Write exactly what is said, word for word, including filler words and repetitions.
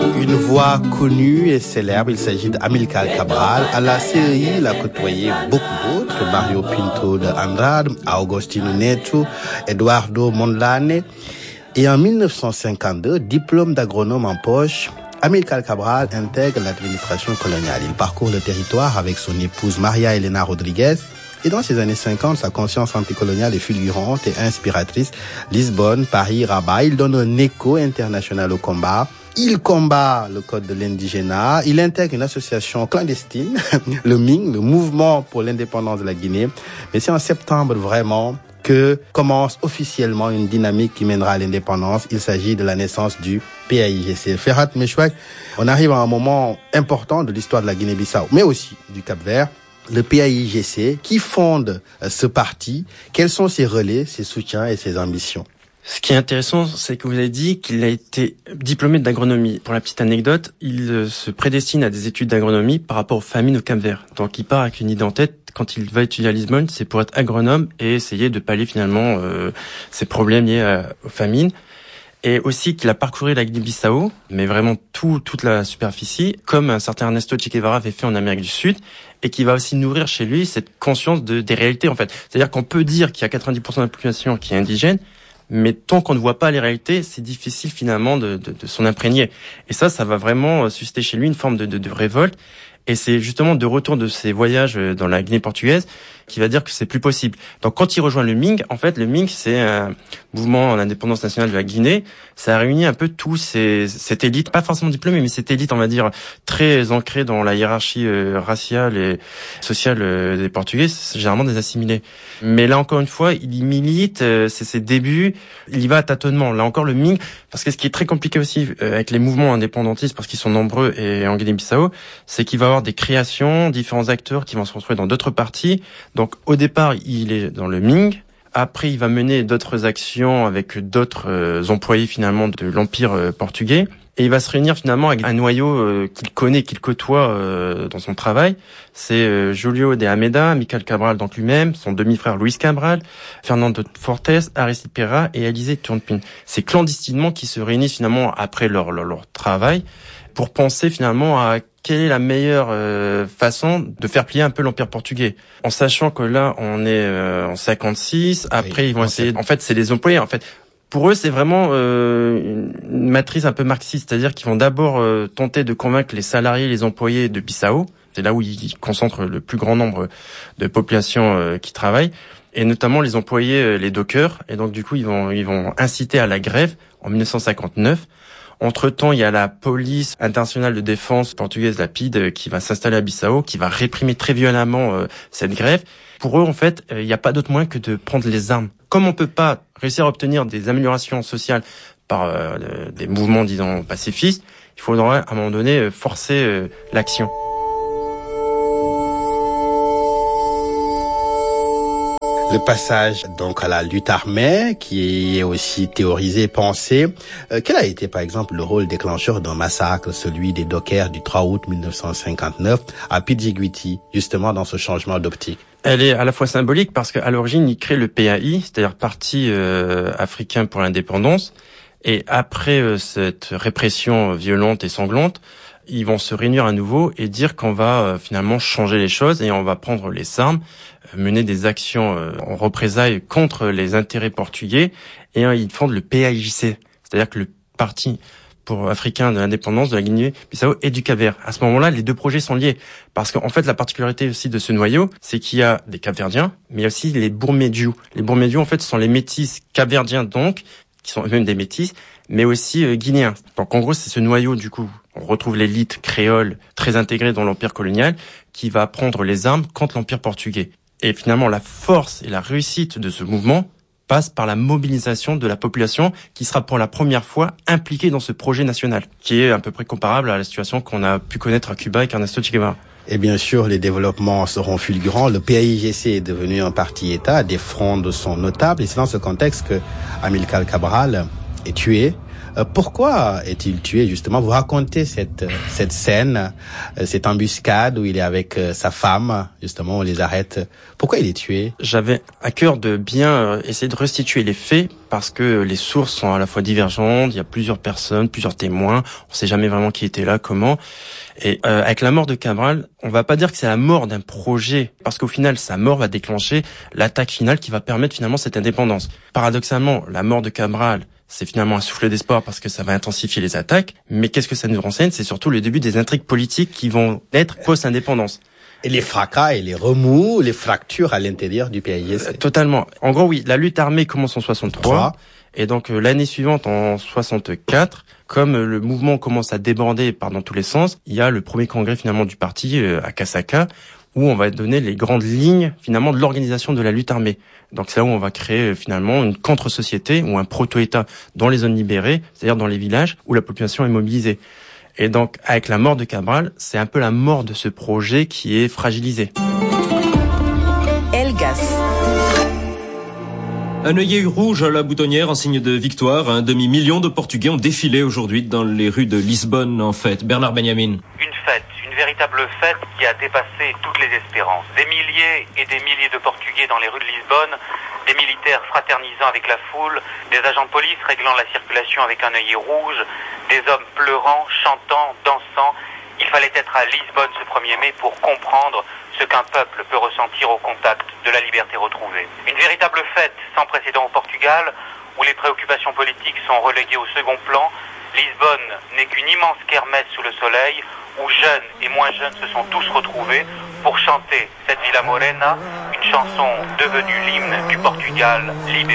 Une voix connue et célèbre, il s'agit d'Amilcar Cabral. À la série, il a côtoyé beaucoup d'autres, Mario Pinto de Andrade, Agostinho Neto, Eduardo Mondlane. Et en mille neuf cent cinquante-deux, diplôme d'agronome en poche, Amilcar Cabral intègre l'administration coloniale. Il parcourt le territoire avec son épouse Maria Elena Rodriguez. Et dans ces années cinquante, sa conscience anticoloniale est fulgurante et inspiratrice. Lisbonne, Paris, Rabat, il donne un écho international au combat. Il combat le code de l'indigénat. Il intègre une association clandestine, le M I N, le Mouvement pour l'indépendance de la Guinée. Mais c'est en septembre vraiment que commence officiellement une dynamique qui mènera à l'indépendance. Il s'agit de la naissance du P A I G C. Ferhat Meshouak, on arrive à un moment important de l'histoire de la Guinée-Bissau, mais aussi du Cap-Vert. Le P A I G C, qui fonde ce parti, quels sont ses relais, ses soutiens et ses ambitions? Ce qui est intéressant, c'est que vous avez dit qu'il a été diplômé d'agronomie. Pour la petite anecdote, il se prédestine à des études d'agronomie par rapport aux famines au Cap-Vert. Donc il part avec une idée en tête. Quand il va étudier à Lisbonne, c'est pour être agronome et essayer de pallier finalement euh, ces problèmes liés à, aux famines. Et aussi qu'il a parcouru la Guinée-Bissau, mais vraiment tout, toute la superficie, comme un certain Ernesto Che Guevara avait fait en Amérique du Sud, et qui va aussi nourrir chez lui cette conscience de, des réalités en fait. C'est-à-dire qu'on peut dire qu'il y a quatre-vingt-dix pour cent de la population qui est indigène, mais tant qu'on ne voit pas les réalités, c'est difficile finalement de, de, de s'en imprégner. Et ça, ça va vraiment susciter chez lui une forme de, de, de révolte. Et c'est justement de retour de ses voyages dans la Guinée portugaise qui va dire que c'est plus possible. Donc quand il rejoint le M I N G, en fait le M I N G c'est un mouvement en indépendance nationale de la Guinée. Ça a réuni un peu tous ces, cette élite, pas forcément diplômée, mais cette élite on va dire très ancrée dans la hiérarchie euh, raciale et sociale euh, des Portugais, c'est généralement des assimilés. Mais là encore une fois, il y milite, euh, c'est ses débuts, il y va à tâtonnement. Là encore le M I N G, parce que ce qui est très compliqué aussi euh, avec les mouvements indépendantistes, parce qu'ils sont nombreux et en Guinée-Bissau, c'est qu'il va y avoir des créations, différents acteurs qui vont se retrouver dans d'autres partis. Donc au départ, il est dans le M I N G. Après, il va mener d'autres actions avec d'autres euh, employés finalement de l'Empire euh, portugais. Et il va se réunir finalement avec un noyau euh, qu'il connaît, qu'il côtoie euh, dans son travail. C'est euh, Julio de Almeida, Amilcar Cabral donc lui-même, son demi-frère Luis Cabral, Fernando Fortes, Aristide Pera et Alizé Turpin. C'est clandestinement qui se réunissent finalement après leur, leur, leur travail pour penser finalement à quelle est la meilleure euh, façon de faire plier un peu l'Empire portugais. En sachant que là, on est euh, en cinquante-six, après oui, ils vont essayer... En fait, c'est les employés, en fait. Pour eux, c'est vraiment euh, une matrice un peu marxiste, c'est-à-dire qu'ils vont d'abord euh, tenter de convaincre les salariés, les employés de Bissau. C'est là où ils concentrent le plus grand nombre de populations euh, qui travaillent, et notamment les employés, euh, les dockers. Et donc, du coup, ils vont, ils vont inciter à la grève en mille neuf cent cinquante-neuf. Entre-temps, il y a la police internationale de défense portugaise, la P I D, qui va s'installer à Bissau, qui va réprimer très violemment euh, cette grève. Pour eux, en fait, il euh, n'y a pas d'autre moyen que de prendre les armes. Comme on peut pas réussir à obtenir des améliorations sociales par euh, des mouvements, disons, pacifistes, il faudra, à un moment donné, euh, forcer euh, l'action. Le passage donc à la lutte armée, qui est aussi théorisé et pensé. Euh, quel a été par exemple le rôle déclencheur d'un massacre, celui des dockers du trois août mille neuf cent cinquante-neuf à Pidjiguiti, justement dans ce changement d'optique? Elle est à la fois symbolique parce qu'à l'origine, il crée le P A I, c'est-à-dire Parti euh, africain pour l'indépendance. Et après euh, cette répression violente et sanglante, ils vont se réunir à nouveau et dire qu'on va euh, finalement changer les choses et on va prendre les armes, euh, mener des actions euh, en représailles contre les intérêts portugais et euh, ils fondent le P A I J C, c'est-à-dire que le Parti pour africain de l'indépendance de la Guinée-Bissau et du Cap-Vert. À ce moment-là, les deux projets sont liés parce qu'en fait, la particularité aussi de ce noyau, c'est qu'il y a des Cap-Verdiens, mais il y a aussi les Bourmédiou. Les Bourmédiou, en fait, ce sont les métis cap-verdiens donc, qui sont eux-mêmes des métis, mais aussi euh, guinéens. Donc en gros, c'est ce noyau du coup. On retrouve l'élite créole très intégrée dans l'empire colonial qui va prendre les armes contre l'empire portugais. Et finalement, la force et la réussite de ce mouvement passe par la mobilisation de la population qui sera pour la première fois impliquée dans ce projet national, qui est à peu près comparable à la situation qu'on a pu connaître à Cuba avec Ernesto Che Guevara. Et bien sûr, les développements seront fulgurants. Le P A I G C est devenu un parti-État, des frondes sont notables. Et c'est dans ce contexte que Amilcar Cabral est tué Euh, pourquoi est-il tué, justement? Vous racontez cette, cette scène, euh, cette embuscade où il est avec euh, sa femme, justement, on les arrête. Pourquoi il est tué? J'avais à cœur de bien essayer de restituer les faits parce que les sources sont à la fois divergentes, il y a plusieurs personnes, plusieurs témoins, on sait jamais vraiment qui était là, comment. Et euh, avec la mort de Cabral, on va pas dire que c'est la mort d'un projet, parce qu'au final, sa mort va déclencher l'attaque finale qui va permettre finalement cette indépendance. Paradoxalement, la mort de Cabral, c'est finalement un souffle d'espoir parce que ça va intensifier les attaques, mais qu'est-ce que ça nous renseigne? C'est surtout le début des intrigues politiques qui vont être post-indépendance. Et les fracas et les remous, les fractures à l'intérieur du P A I C. Euh, totalement. En gros, oui, la lutte armée commence en soixante-trois. Trois. Et donc, euh, l'année suivante, en soixante-quatre, comme euh, le mouvement commence à déborder par dans tous les sens, il y a le premier congrès finalement du parti euh, à Kasaka, où on va donner les grandes lignes finalement de l'organisation de la lutte armée. Donc c'est là où on va créer euh, finalement une contre-société ou un proto-État dans les zones libérées, c'est-à-dire dans les villages où la population est mobilisée. Et donc, avec la mort de Cabral, c'est un peu la mort de ce projet qui est fragilisé. Elgas. Un œillet rouge à la boutonnière en signe de victoire. Un demi-million de Portugais ont défilé aujourd'hui dans les rues de Lisbonne en fête. Bernard Benjamin. Une fête, une véritable fête qui a dépassé toutes les espérances. Des milliers et des milliers de Portugais dans les rues de Lisbonne, des militaires fraternisant avec la foule, des agents de police réglant la circulation avec un œillet rouge, des hommes pleurant, chantant, dansant. Il fallait être à Lisbonne ce premier mai pour comprendre ce qu'un peuple peut ressentir au contact de la liberté retrouvée. Une véritable fête sans précédent au Portugal, où les préoccupations politiques sont reléguées au second plan. Lisbonne n'est qu'une immense kermesse sous le soleil, où jeunes et moins jeunes se sont tous retrouvés pour chanter cette Vila Morena, une chanson devenue l'hymne du Portugal libéré.